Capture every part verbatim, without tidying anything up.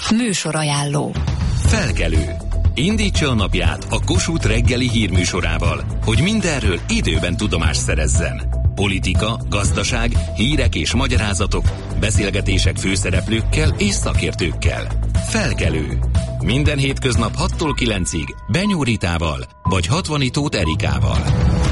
Műsorajánló. Felkelő. Indítsa a napját a Kossuth reggeli hírműsorával, hogy mindenről időben tudomást szerezzen. Politika, gazdaság, hírek és magyarázatok, beszélgetések főszereplőkkel és szakértőkkel. Felkelő. Minden hétköznap hattól kilencig Benyó Ritával vagy Hatvani Tóth Erikával.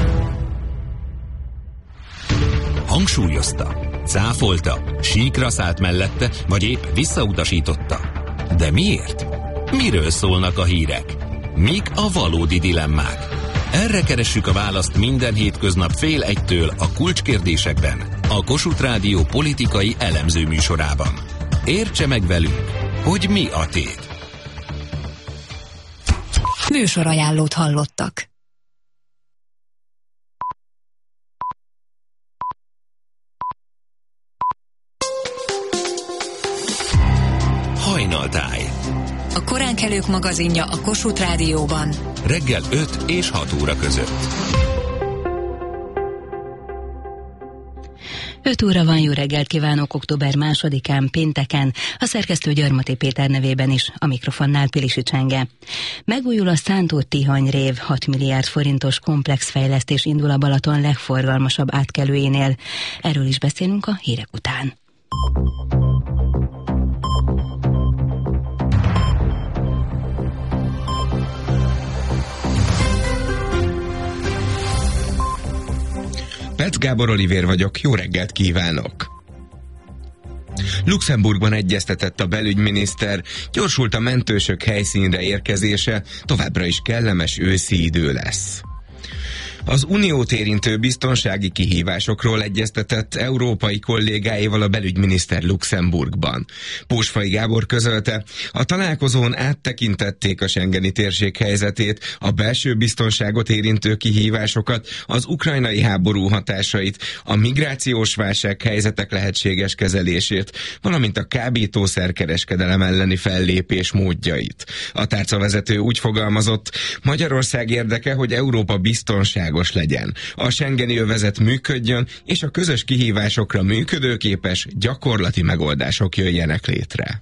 Hangsúlyozta, cáfolta, síkra szállt mellette, vagy épp visszautasította. De miért? Miről szólnak a hírek? Mik a valódi dilemmák? Erre keressük a választ minden hétköznap fél egytől a Kulcskérdésekben, a Kossuth Rádió politikai elemző műsorában. Értse meg velünk, hogy mi a tét. Műsorajánlót hallottak. Hajnaltáj. A koránkelők magazinja a Kossuth Rádióban. Reggel öt és hat óra között. öt óra van, jó reggelt kívánok, október másodikán, pénteken, a szerkesztő Gyarmati Péter nevében is, a mikrofonnál Pilisi Csenge. Megújul a Szántó-Tihany-rév, hat milliárd forintos komplex fejlesztés indul a Balaton legforgalmasabb átkelőjénél. Erről is beszélünk a hírek után. Petsz Gábor Olivér vagyok, jó reggelt kívánok! Luxemburgban egyeztetett a belügyminiszter, gyorsult a mentősök helyszínre érkezése, továbbra is kellemes őszi idő lesz. Az uniót érintő biztonsági kihívásokról egyeztetett európai kollégáival a belügyminiszter Luxemburgban. Pósfai Gábor közölte, a találkozón áttekintették a schengeni térség helyzetét, a belső biztonságot érintő kihívásokat, az ukrajnai háború hatásait, a migrációs válság helyzetek lehetséges kezelését, valamint a kábítószerkereskedelem elleni fellépés módjait. A tárcavezető úgy fogalmazott, Magyarország érdeke, hogy Európa biztonságos legyen. A schengeni övezet működjön, és a közös kihívásokra működőképes, gyakorlati megoldások jöjjenek létre.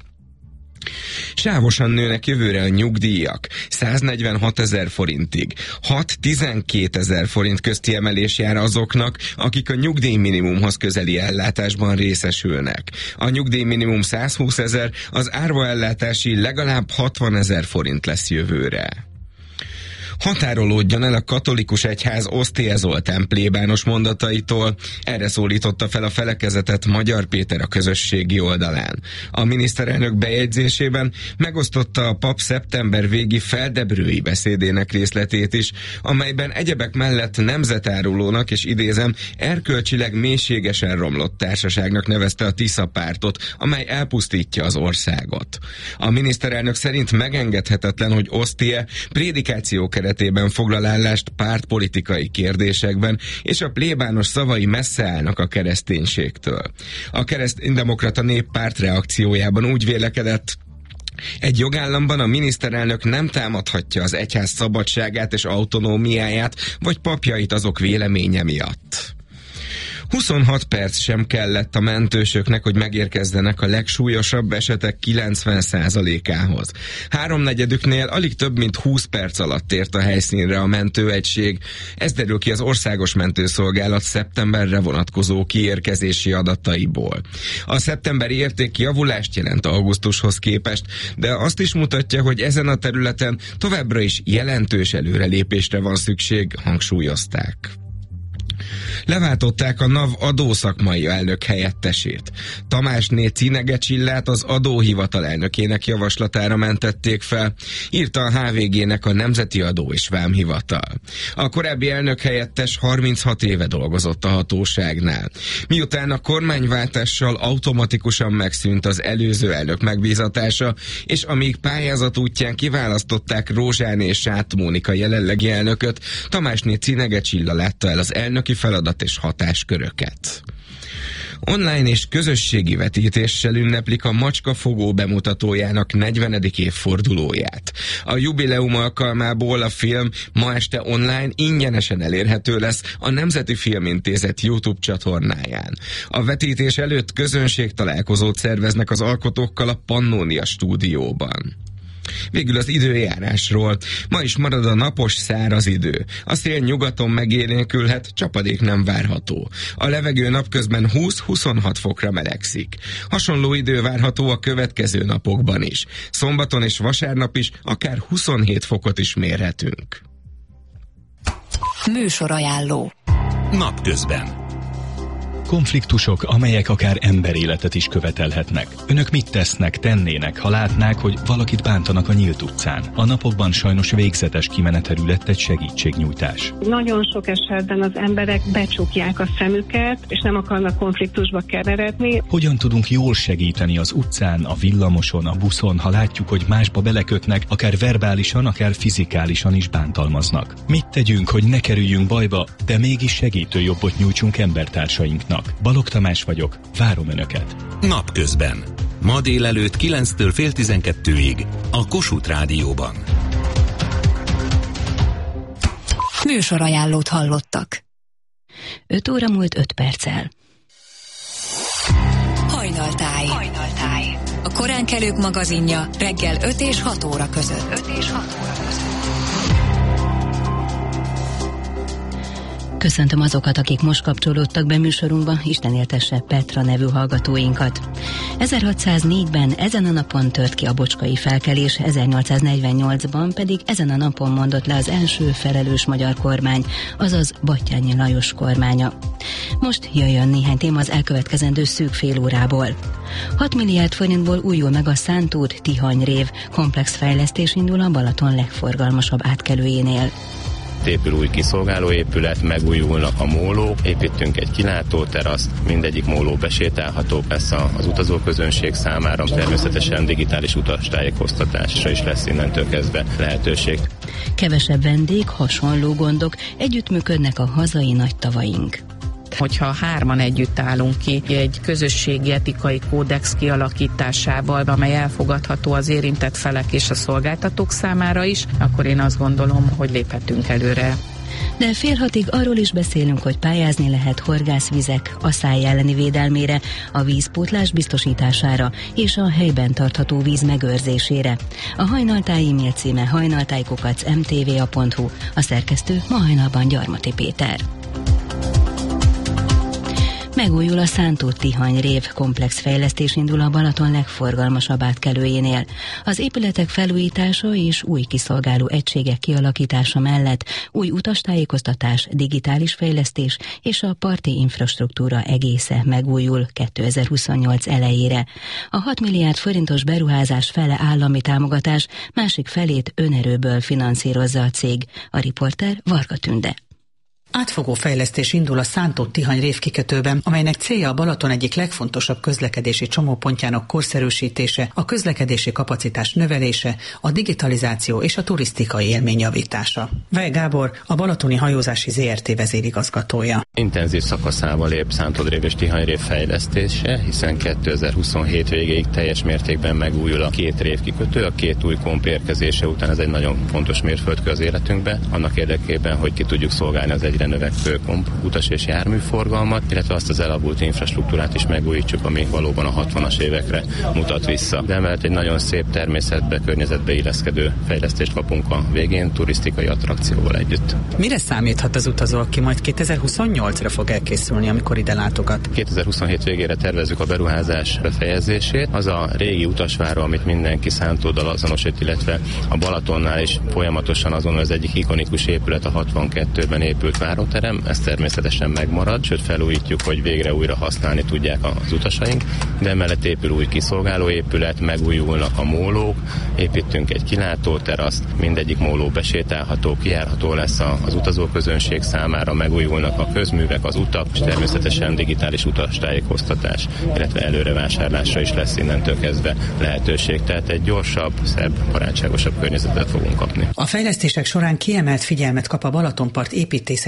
Sávosan nőnek jövőre a nyugdíjak, száznegyvenhat ezer forintig. hat-tizenkét ezer forint közti emelés jár azoknak, akik a nyugdíjminimumhoz közeli ellátásban részesülnek. A nyugdíjminimum százhúsz ezer, az árvaellátási legalább hatvan ezer forint lesz jövőre. Határolódjon el a katolikus egyház osztiezoltán plébános mondataitól, erre szólította fel a felekezetet Magyar Péter a közösségi oldalán. A miniszterelnök bejegyzésében megosztotta a pap szeptember végi feldebrői beszédének részletét is, amelyben egyebek mellett nemzetárulónak és idézem, erkölcsileg mélységesen romlott társaságnak nevezte a Tisza pártot, amely elpusztítja az országot. A miniszterelnök szerint megengedhetetlen, hogy Osztie prédikáció keretében foglal állást pártpolitikai kérdésekben, és a plébános szavai messze állnak a kereszténységtől. A kereszténydemokrata néppárt reakciójában úgy vélekedett, egy jogállamban a miniszterelnök nem támadhatja az egyház szabadságát és autonómiáját, vagy papjait azok véleménye miatt. huszonhat perc sem kellett a mentősöknek, hogy megérkezzenek a legsúlyosabb esetek kilencven százalékához. Háromnegyedüknél alig több mint húsz perc alatt ért a helyszínre a mentőegység. Ez derül ki az Országos Mentőszolgálat szeptemberre vonatkozó kiérkezési adataiból. A szeptemberi érték javulást jelent augusztushoz képest, de azt is mutatja, hogy ezen a területen továbbra is jelentős előrelépésre van szükség, hangsúlyozták. Leváltották a NAV adószakmai elnök helyettesét. Tamásné Cinege Csillát az adóhivatal elnökének javaslatára mentették fel, írta a há vé gének a Nemzeti Adó és Vámhivatal. A korábbi elnök helyettes harminchat éve dolgozott a hatóságnál. Miután a kormányváltással automatikusan megszűnt az előző elnök megbízatása, és amíg pályázat útján kiválasztották Rózsáné és Sát Mónika jelenlegi elnököt, Tamásné Cinege Csilla látta el az elnöki feladat és hatásköröket. Online és közösségi vetítéssel ünneplik a Macskafogó bemutatójának negyvenedik évfordulóját. A jubileum alkalmából a film ma este online ingyenesen elérhető lesz a Nemzeti Filmintézet YouTube csatornáján. A vetítés előtt közönségtalálkozót szerveznek az alkotókkal a Pannónia stúdióban. Végül az időjárásról. Ma is marad a napos, száraz idő. A szél nyugaton megélénkülhet, csapadék nem várható. A levegő napközben húsz-huszonhat fokra melegszik. Hasonló idő várható a következő napokban is. Szombaton és vasárnap is akár huszonhét fokot is mérhetünk. Műsorajánló. Napközben. Konfliktusok, amelyek akár emberéletet is követelhetnek. Önök mit tesznek, tennének, ha látnák, hogy valakit bántanak a nyílt utcán? A napokban sajnos végzetes kimenetelű lett egy segítségnyújtás. Nagyon sok esetben az emberek becsukják a szemüket, és nem akarnak konfliktusba keveredni. Hogyan tudunk jól segíteni az utcán, a villamoson, a buszon, ha látjuk, hogy másba belekötnek, akár verbálisan, akár fizikálisan is bántalmaznak? Mit tegyünk, hogy ne kerüljünk bajba, de mégis segítőjobbot nyújtsunk embertársainknak? Balogh Tamás vagyok, várom Önöket. Napközben. Ma délelőtt kilenctől fél tizenkettőig a Kossuth Rádióban. Műsorajánlót hallottak. öt óra múlt öt perccel. Hajnaltáj. Hajnaltáj. A koránkelők magazinja reggel öt és hat óra között. öt és hat óra között. Köszöntöm azokat, akik most kapcsolódtak be műsorunkba, Isten éltesse Petra nevű hallgatóinkat. ezerhatszáznégyben ezen a napon tört ki a bocskai felkelés, ezernyolcszáznegyvennyolcban pedig ezen a napon mondott le az első felelős magyar kormány, azaz Batthyány Lajos kormánya. Most jöjjön néhány téma az elkövetkezendő szűk fél órából. hat milliárd forintból újul meg a Szántúr-Tihany-rév, komplex fejlesztés indul a Balaton legforgalmasabb átkelőjénél. Épül új kiszolgálóépület, megújulnak a mólók, építünk egy kilátóteraszt, mindegyik móló besétálható lesz az utazóközönség számára, természetesen digitális utastájékoztatásra is lesz innentől kezdve lehetőség. Kevesebb vendég, hasonló gondok, együttműködnek a hazai nagy tavaink. Hogyha hárman együtt állunk ki egy közösségi etikai kódex kialakításával, amely elfogadható az érintett felek és a szolgáltatók számára is, akkor én azt gondolom, hogy léphetünk előre. De fél hatig arról is beszélünk, hogy pályázni lehet horgászvizek asszály elleni védelmére, a vízpótlás biztosítására és a helyben tartható víz megőrzésére. A Hajnaltáj e-mail címe hajnaltáj kukac em té vé á pont hu, a szerkesztő ma hajnalban Gyarmati Péter. Megújul a Szántúr-Tihany-rév, komplex fejlesztés indul a Balaton legforgalmasabb átkelőjénél. Az épületek felújítása és új kiszolgáló egységek kialakítása mellett új utastájékoztatás, digitális fejlesztés és a parti infrastruktúra egésze megújul kétezer-huszonnyolc elejére. A hat milliárd forintos beruházás fele állami támogatás, másik felét önerőből finanszírozza a cég. A riporter Varga Tünde. Átfogó fejlesztés indul a Szántúr-Tihany-rév kikötőben, amelynek célja a Balaton egyik legfontosabb közlekedési csomópontjának korszerűsítése, a közlekedési kapacitás növelése, a digitalizáció és a turisztikai élmény javítása. Vej Gábor, a Balatoni Hajózási zé er té vezérigazgatója. Intenzív szakaszával lép Szántúr-rév és Tihany-rév fejlesztése, hiszen kétezer-huszonhét végéig teljes mértékben megújul a két rév kikötő, a két új komp érkezése után ez egy nagyon fontos mérföldkő az életünkben, annak érdekében, hogy ki tudjuk szolgálni az egyre növekvő komp utas és járműforgalmat, illetve azt az elavult infrastruktúrát is megújítsuk, ami valóban a hatvanas évekre mutat vissza. De emellett egy nagyon szép természetbe, környezetbe illeszkedő fejlesztést kapunk a végén, turisztikai attrakcióval együtt. Mire számíthat az utazó, aki majd kétezer-huszonnyolcra fog elkészülni, amikor ide látogat? kétezer-huszonhét végére tervezzük a beruházás befejezését. Az a régi utasváró, amit mindenki Szántóddal azonosít, illetve a Balatonnál is folyamatosan azon az egyik ikonikus épület, a hatvankettőben épült váróterem, ez természetesen megmarad, sőt felújítjuk, hogy végre újra használni tudják az utasaink, de emellett épül új kiszolgálóépület, megújulnak a mólók, építünk egy kilátóteraszt, mindegyik móló besétálható, kijárható lesz az utazóközönség számára, megújulnak a közművek, az utak, és természetesen digitális utastájékoztatás, illetve előrevásárlásra is lesz innentől kezdve lehetőség, tehát egy gyorsabb, szebb, barátságosabb környezetet fogunk kapni. A fejlesztések során kiemelt figyelmet kap a Balatonpart építészeti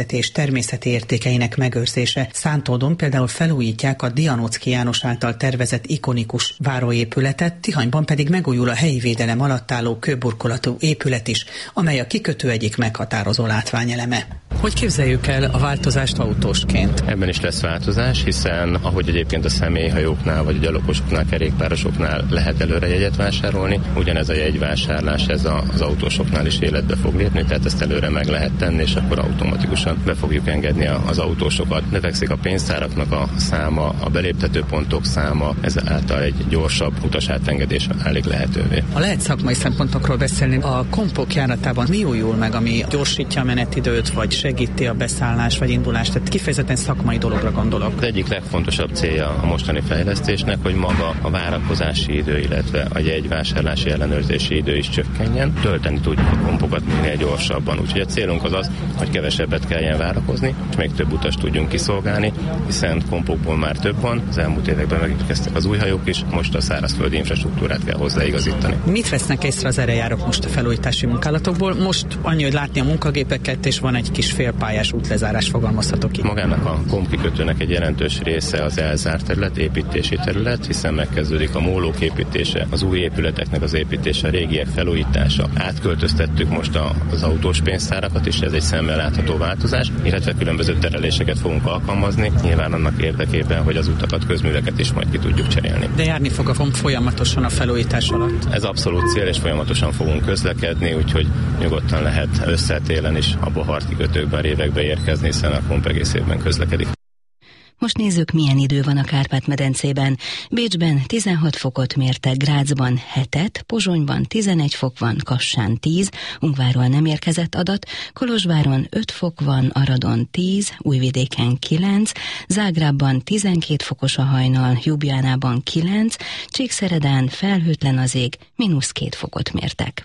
történeti és természeti értékeinek megőrzése. Szántódon például felújítják a Dianóczky János által tervezett ikonikus váróépületet, Tihanyban pedig megújul a helyi védelem alatt álló kőburkolatú épület is, amely a kikötő egyik meghatározó látványeleme. Hogy képzeljük el a változást autósként? Ebben is lesz változás, hiszen ahogy egyébként a személyhajóknál vagy a gyalogosoknál, kerékpárosoknál lehet előre jegyet vásárolni, ugyanez a jegyvásárlás ez az autósoknál is életbe fog lépni, tehát ezt előre meg lehet tenni, és akkor automatikusan be fogjuk engedni az autósokat. Növekszik a pénztáraknak a száma, a beléptető pontok száma, ezáltal egy gyorsabb utasátengedés válik lehetővé. Ha lehet szakmai szempontokról beszélni, a kompok járatában mi újul meg, ami gyorsítja a menetidőt, vagy segíti a beszállás vagy indulást, tehát kifejezetten szakmai dologra gondolok. Az egyik legfontosabb célja a mostani fejlesztésnek, hogy maga a várakozási idő, illetve a jegyvásárlási ellenőrzési idő is csökkenjen, tölteni tudjuk a kompokat minél gyorsabban. Úgyhogy a célunk az az, hogy kevesebbet kelljen várakozni, és még több utast tudjunk kiszolgálni, hiszen kompokból már több van, az elmúlt években megérkeztek az új hajók is, most a szárazföldi infrastruktúrát kell hozzáigazítani. Mit vesznek észre az erejárók most a felújítási munkálatokból? Most annyi, hogy látni a munkagépeket, és van egy kis félpályás útlezárás, fogalmazhatok ki. Magának a kompkikötőnek egy jelentős része az elzárt terület, építési terület, hiszen megkezdődik a mólók építése, az új épületeknek az építése, a régiek felújítása. Átköltöztettük most az autós pénztárakat is, ez egy szemmel látható változás, illetve különböző tereléseket fogunk alkalmazni, nyilván annak érdekében, hogy az utakat, közműveket is majd ki tudjuk cserélni. De járni fog a komp folyamatosan a felújítás alatt? Ez abszolút cél, és folyamatosan fogunk közlekedni, úgyhogy nyugodtan lehet ősszel, télen is a Bohart kikötőkben, révekbe érkezni, hiszen a komp egész évben közlekedik. Most nézzük, milyen idő van a Kárpát-medencében. Bécsben tizenhat fokot mértek, Grazban hetet, Pozsonyban tizenegy fok van, Kassán tíz, Ungvárról nem érkezett adat, Kolozsváron öt fok van, Aradon tíz, Újvidéken kilenc, Zágrábban tizenkét fokos a hajnal, Ljubljánában kilenc, Csíkszeredán felhőtlen az ég, mínusz két fokot mértek.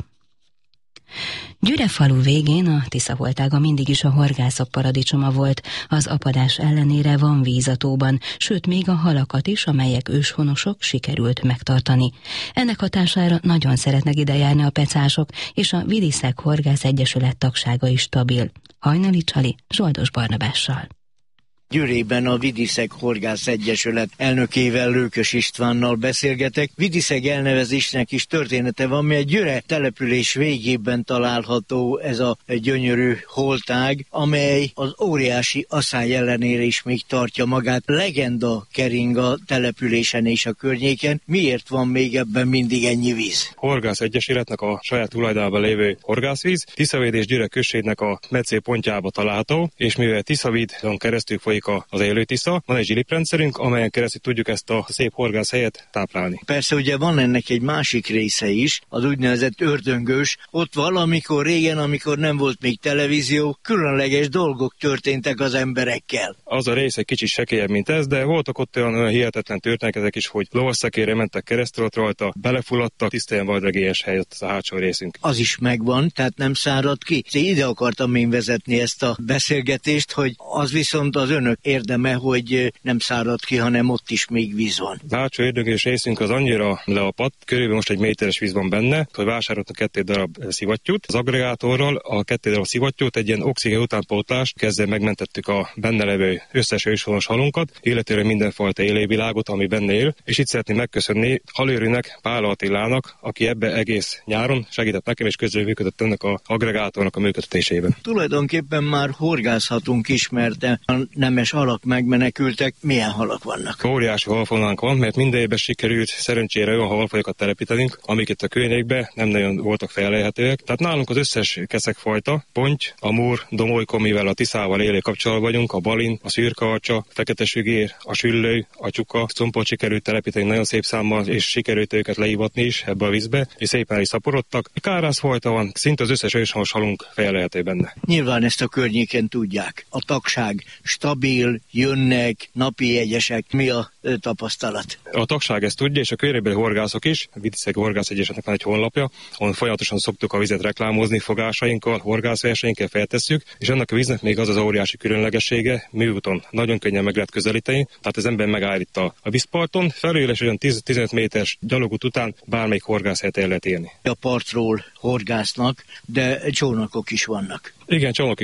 Gyüre falu végén a Tiszaholtága mindig is a horgászok paradicsoma volt, az apadás ellenére van víz a tóban, sőt még a halakat is, amelyek őshonosok, sikerült megtartani. Ennek hatására nagyon szeretnek idejárni a pecások, és a Vidiszek Horgász Egyesület tagsága is stabil. Hajnali Csali, Zsoldos Barnabással. Győrében a Vidiszeg Horgász Egyesület elnökével, Lőkös Istvánnal beszélgetek. Vidiszeg elnevezésnek is története van, mert Győre település végében található ez a gyönyörű holtág, amely az óriási asszály ellenére is még tartja magát. Legenda kering a településen és a környéken. Miért van még ebben mindig ennyi víz? Horgász Egyesületnek a saját tulajdonában lévő horgászvíz, Tiszavéd és Győre községnek a metsző pontjába található, és mivel Tiszavédon keresztül folyik az élő Tisza, van egy zsiliprendszerünk, amelyen keresztül tudjuk ezt a szép horgász helyet táplálni. Persze ugye van ennek egy másik része is, az úgynevezett ördöngős. Ott valamikor régen, amikor nem volt még televízió, különleges dolgok történtek az emberekkel. Az a rész egy kicsit sekélyebb, mint ez, de voltak ott olyan, olyan hihetetlen történetek is, hogy lovasszekére mentek keresztül ott rajta, belefulladtak, tisztán vadregélyes hely ott a hátsó részünk. Az is megvan, tehát nem szárad ki. Ide akartam én vezetni ezt a beszélgetést, hogy az viszont az önök érdeme, hogy nem szárad ki, hanem ott is még víz van. A hátsó érdekes részünk az annyira leapadt, körülbelül most egy méteres víz van benne, hogy vásároltunk kettő darab szivattyút. Az agregátorral a kettő darab szivattyút egy ilyen oxigén utánpótlás, kezdve megmentettük a benne levő összes őshonos halunkat, illetőleg mindenfajta élővilágot, ami benne él, és itt szeretném megköszönni halőrűnek, Pál Attilának, aki ebbe egész nyáron segített nekem, és közreműködött ennek az agregátornak a működtetésében. Tulajdonképpen már horgászhatunk is, mert a nemes halak megmenekültek. Milyen halak vannak? Óriási halfajnánk van, mert minden évben sikerült szerencsére olyan halfajokat telepítenünk, amik itt a környékben nem nagyon voltak felelhetőek. Tehát nálunk az összes keszekfajta, ponty, amúr, domolyko, mivel a Tiszával élő kapcsolatban vagyunk, a balin, a szürkeharcsa, a fekete sügér, a süllő, a csuka, combot sikerült telepíteni nagyon szép számmal, és sikerült őket leívatni is ebbe a vízbe, és szépen is szaporodtak. A kárászfajta van, szinte az összes őshonos halunk felelhető benne. Nyilván ezt a környéken tudják. A tagság stabil, jönnek, napi jegyesek. Mi a ö, tapasztalat? A tagság ezt tudja, és a környékbeli horgászok is. A Vidiszeg Horgász Egyesületnek van egy honlapja, ahol folyamatosan szoktuk a vizet reklámozni fogásainkkal, horgászversenyekkel feltesszük, és annak a víznek még az az óriási különlegessége, műúton nagyon könnyen meg lehet közelíteni, tehát az ember megáll itt a, a vízparton, felül és olyan tíz-tizenöt méteres gyalogút után bármelyik horgászhelyet el lehet érni. A partról horgásznak, de csónakok is vannak. Igen, csónakok